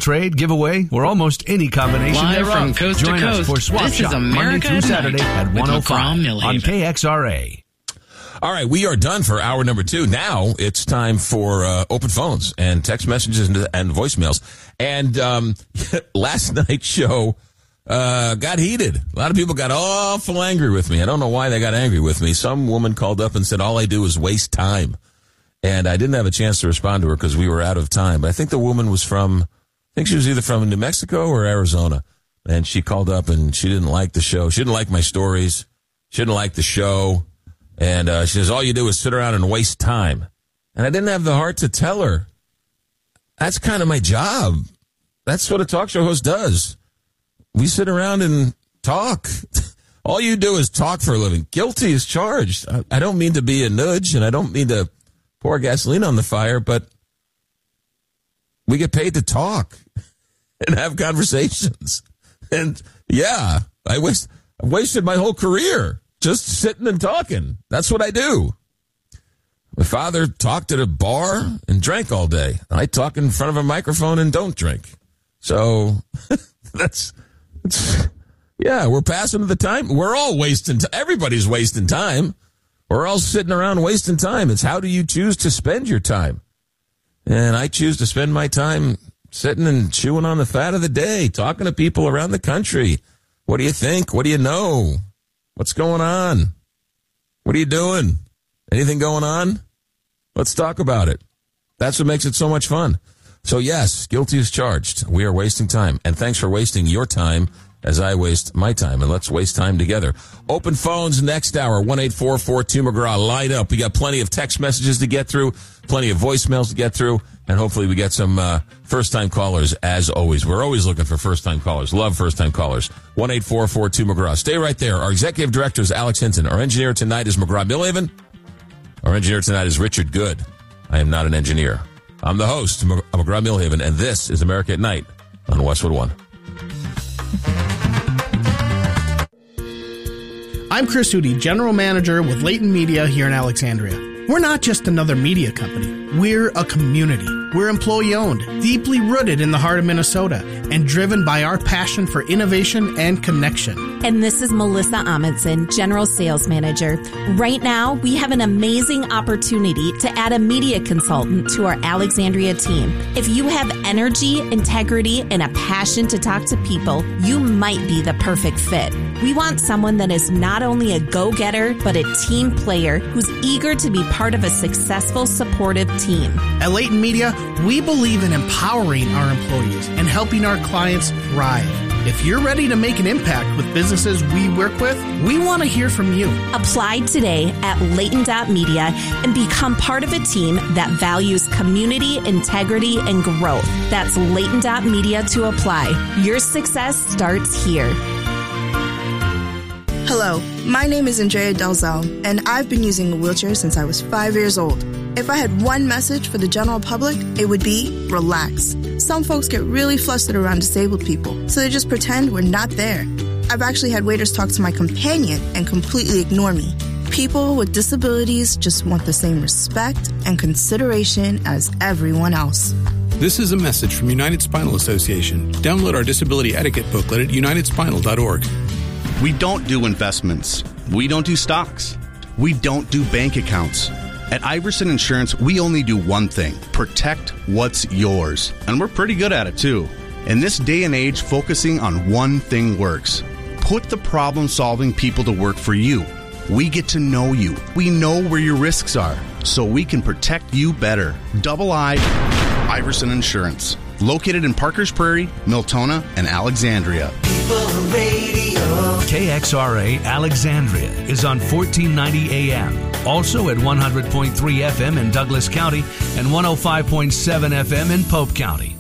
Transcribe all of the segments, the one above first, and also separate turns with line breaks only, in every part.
trade, giveaway, or almost any combination
Live
thereof.
from coast to
Join us
coast,
for Swap
this
Shop
is America
Monday through
at
Saturday
Night
at
with
105
McGraw
on
Millhaven.
KXRA.
All right, we are done for hour number 2. Now it's time for open phones and text messages and voicemails. And last night's show got heated. A lot of people got awful angry with me. I don't know why they got angry with me. Some woman called up and said, all I do is waste time. And I didn't have a chance to respond to her because we were out of time. But I think the woman was she was either from New Mexico or Arizona. And she called up and she didn't like the show. She didn't like my stories. She didn't like the show. And she says, all you do is sit around and waste time. And I didn't have the heart to tell her. That's kind of my job. That's what a talk show host does. We sit around and talk. All you do is talk for a living. Guilty as charged. I don't mean to be a nudge, and I don't mean to pour gasoline on the fire, but we get paid to talk and have conversations. And, yeah, I wasted my whole career just sitting and talking. That's what I do. My father talked at a bar and drank all day. I talk in front of a microphone and don't drink. So yeah, we're passing the time. We're all wasting time. Everybody's wasting time. We're all sitting around wasting time. It's how do you choose to spend your time? And I choose to spend my time sitting and chewing on the fat of the day, talking to people around the country. What do you think? What do you know? What's going on? What are you doing? Anything going on? Let's talk about it. That's what makes it so much fun. So, yes, guilty as charged. We are wasting time. And thanks for wasting your time as I waste my time. And let's waste time together. Open phones next hour, 1-844-2-McGraw. Light up. We got plenty of text messages to get through, plenty of voicemails to get through, and hopefully we get some first-time callers as always. We're always looking for first-time callers. Love first-time callers. 1-844-2-McGraw. Stay right there. Our executive director is Alex Hinton. Our engineer tonight is McGraw Millhaven. Our engineer tonight is Richard Good. I am not an engineer. I'm the host, McGraw Millhaven, and this is America at Night on Westwood One.
I'm Chris Hootie, General Manager with Leighton Media here in Alexandria. We're not just another media company. We're a community. We're employee-owned, deeply rooted in the heart of Minnesota, and driven by our passion for innovation and connection.
And this is Melissa Amundsen, General Sales Manager. Right now, we have an amazing opportunity to add a media consultant to our Alexandria team. If you have energy, integrity, and a passion to talk to people, you might be the perfect fit. We want someone that is not only a go-getter, but a team player who's eager to be part of a successful, supportive team.
At Leighton Media, we believe in empowering our employees and helping our clients thrive. If you're ready to make an impact with businesses we work with, we want to hear from you.
Apply today at Leighton.media and become part of a team that values community, integrity, and growth. That's Leighton.media to apply. Your success starts here.
Hello, my name is Andrea Delzell, and I've been using a wheelchair since I was 5 years old. If I had one message for the general public, it would be relax. Some folks get really flustered around disabled people, so they just pretend we're not there. I've actually had waiters talk to my companion and completely ignore me. People with disabilities just want the same respect and consideration as everyone else.
This is a message from United Spinal Association. Download our disability etiquette booklet at unitedspinal.org.
We don't do investments. We don't do stocks. We don't do bank accounts. At Iverson Insurance, we only do one thing: protect what's yours. And we're pretty good at it, too. In this day and age, focusing on one thing works. Put the problem-solving people to work for you. We get to know you. We know where your risks are, so we can protect you better. Double I, Iverson Insurance. Located in Parkers Prairie, Miltona, and Alexandria.
KXRA Alexandria is on 1490 AM. Also at 100.3 FM in Douglas County and 105.7 FM in Pope County.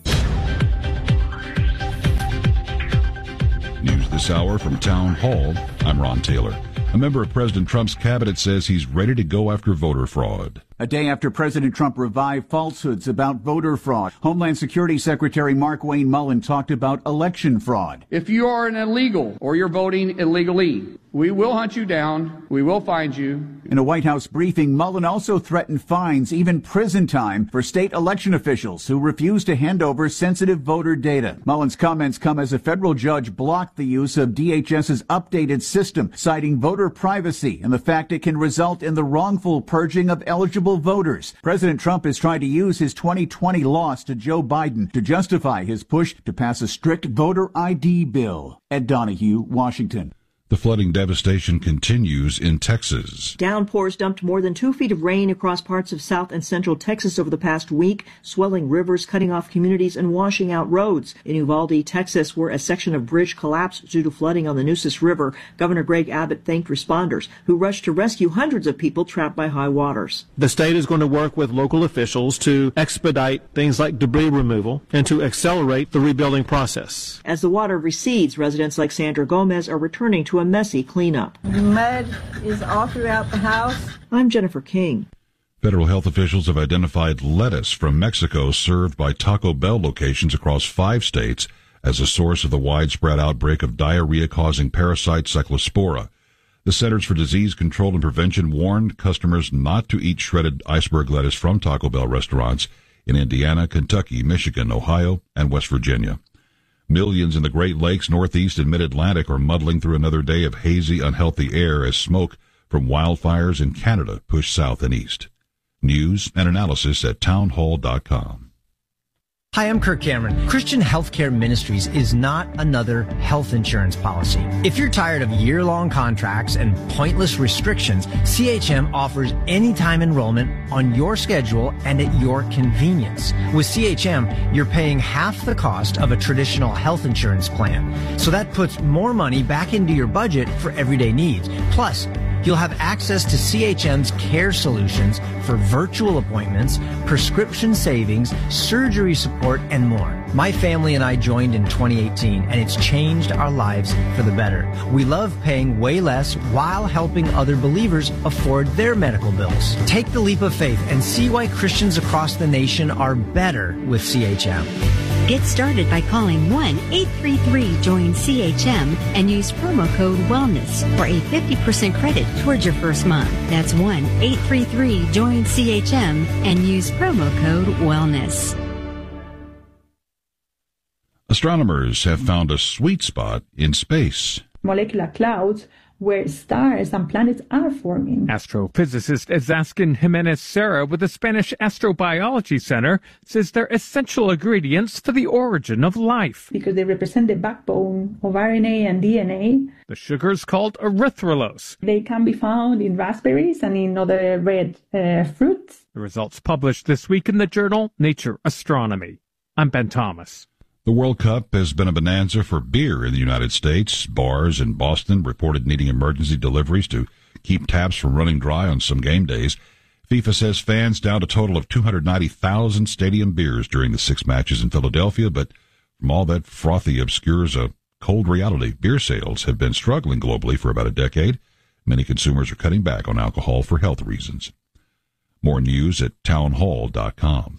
News this hour from Town Hall. I'm Ron Taylor. A member of President Trump's cabinet says he's ready to go after voter fraud.
A day after President Trump revived falsehoods about voter fraud, Homeland Security Secretary Mark Wayne Mullen talked about election fraud.
If you are an illegal or you're voting illegally, we will hunt you down. We will find you.
In a White House briefing, Mullen also threatened fines, even prison time, for state election officials who refuse to hand over sensitive voter data. Mullen's comments come as a federal judge blocked the use of DHS's updated system, citing voter privacy and the fact it can result in the wrongful purging of eligible voters. President Trump is trying to use his 2020 loss to Joe Biden to justify his push to pass a strict voter ID bill. Ed Donahue, Washington.
The flooding devastation continues in Texas.
Downpours dumped more than 2 feet of rain across parts of south and central Texas over the past week, swelling rivers, cutting off communities, and washing out roads. In Uvalde, Texas, where a section of bridge collapsed due to flooding on the Nueces River, Governor Greg Abbott thanked responders who rushed to rescue hundreds of people trapped by high waters.
The state is going to work with local officials to expedite things like debris removal and to accelerate the rebuilding process.
As the water recedes, residents like Sandra Gomez are returning to a messy cleanup.
Mud is all throughout the house.
I'm Jennifer King.
Federal health officials have identified lettuce from Mexico served by Taco Bell locations across 5 states as a source of the widespread outbreak of diarrhea-causing parasite Cyclospora. The Centers for Disease Control and Prevention warned customers not to eat shredded iceberg lettuce from Taco Bell restaurants in Indiana, Kentucky, Michigan, Ohio, and West Virginia. Millions in the Great Lakes, Northeast, and Mid-Atlantic are muddling through another day of hazy, unhealthy air as smoke from wildfires in Canada push south and east. News and analysis at townhall.com.
Hi, I'm Kirk Cameron. Christian Healthcare Ministries is not another health insurance policy. If you're tired of year-long contracts and pointless restrictions, CHM offers anytime enrollment on your schedule and at your convenience. With CHM, you're paying half the cost of a traditional health insurance plan. So that puts more money back into your budget for everyday needs. Plus, you'll have access to CHM's care solutions for virtual appointments, prescription savings, surgery support, and more. My family and I joined in 2018, and it's changed our lives for the better. We love paying way less while helping other believers afford their medical bills. Take the leap of faith and see why Christians across the nation are better with CHM.
Get started by calling 1-833-JOIN-CHM and use promo code WELLNESS for a 50% credit towards your first month. That's 1-833-JOIN-CHM and use promo code WELLNESS.
Astronomers have found a sweet spot in space.
Molecular clouds where stars and planets are forming.
Astrophysicist Ezaskin Jimenez Serra with the Spanish Astrobiology Center says they're essential ingredients for the origin of life.
Because they represent the backbone of RNA and DNA.
The sugar's called erythrulose.
They can be found in raspberries and in other red fruits.
The results published this week in the journal Nature Astronomy. I'm Ben Thomas.
The World Cup has been a bonanza for beer in the United States. Bars in Boston reported needing emergency deliveries to keep taps from running dry on some game days. FIFA says fans downed a total of 290,000 stadium beers during the 6 matches in Philadelphia, but from all that frothy obscures a cold reality. Beer sales have been struggling globally for about a decade. Many consumers are cutting back on alcohol for health reasons. More news at townhall.com.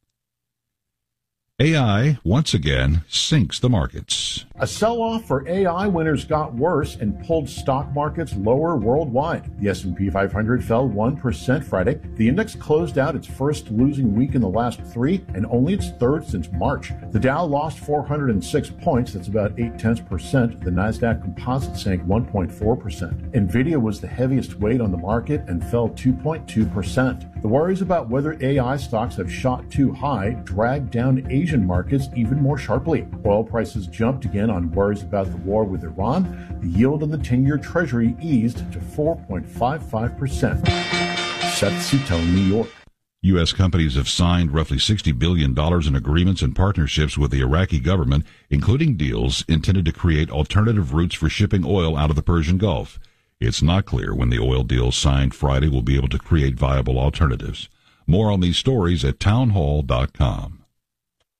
AI, once again, sinks the markets.
A sell-off for AI winners got worse and pulled stock markets lower worldwide. The S&P 500 fell 1% Friday. The index closed out its first losing week in the last 3 and only its third since March. The Dow lost 406 points, that's about 0.8%. The Nasdaq Composite sank 1.4%. Nvidia was the heaviest weight on the market and fell 2.2%. The worries about whether AI stocks have shot too high dragged down Asian markets even more sharply. Oil prices jumped again on worries about the war with Iran. The yield on the 10-year Treasury eased to 4.55%. Seth Sutton, New York.
U.S. companies have signed roughly $60 billion in agreements and partnerships with the Iraqi government, including deals intended to create alternative routes for shipping oil out of the Persian Gulf. It's not clear when the oil deals signed Friday will be able to create viable alternatives. More on these stories at townhall.com.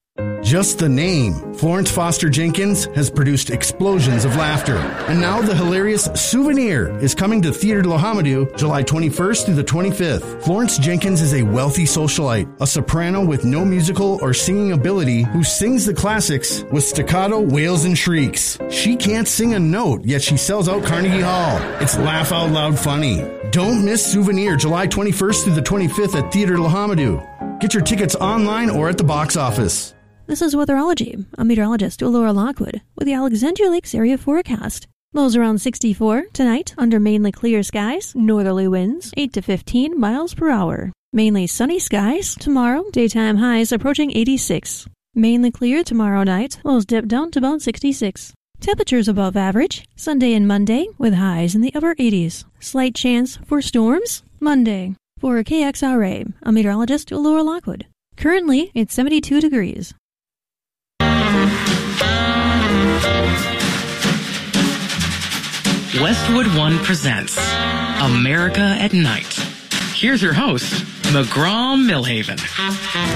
Just the name, Florence Foster Jenkins, has produced explosions of laughter. And now the hilarious Souvenir is coming to Theatre de l'Hamidou July 21st through the 25th. Florence Jenkins is a wealthy socialite, a soprano with no musical or singing ability who sings the classics with staccato wails and shrieks. She can't sing a note, yet she sells out Carnegie Hall. It's laugh out loud funny. Don't miss Souvenir July 21st through the 25th at Theatre de l'Hamidou. Get your tickets online or at the box office.
This is Weatherology. I'm meteorologist Laura Lockwood with the Alexandria Lakes area forecast. Lows around 64 tonight under mainly clear skies, northerly winds 8 to 15 miles per hour. Mainly sunny skies tomorrow, daytime highs approaching 86. Mainly clear tomorrow night, lows dip down to about 66. Temperatures above average Sunday and Monday with highs in the upper 80s. Slight chance for storms Monday. For KXRA, I'm meteorologist Laura Lockwood. Currently, it's 72 degrees.
Westwood One presents America at Night. Here's your host, McGraw Millhaven.